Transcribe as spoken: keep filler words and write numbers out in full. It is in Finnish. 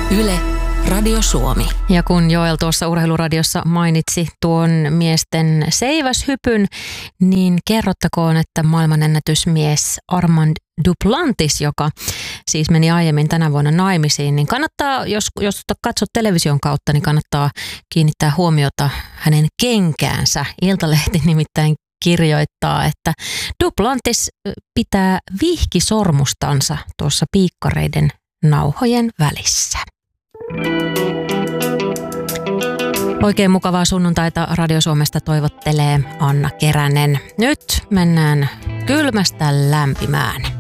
Yle, Radio Suomi. Ja kun Joel tuossa Urheiluradiossa mainitsi tuon miesten seiväshypyn, niin kerrottakoon, että maailmanennätysmies Armand Duplantis, joka siis meni aiemmin tänä vuonna naimisiin, niin kannattaa, jos, jos katsot television kautta, niin kannattaa kiinnittää huomiota hänen kenkäänsä. Iltalehti nimittäin kirjoittaa, että Duplantis pitää vihkisormustansa tuossa piikkareiden nauhojen välissä. Oikein mukavaa sunnuntaita Radio Suomesta toivottelee Anna Keränen. Nyt mennään kylmästä lämpimään.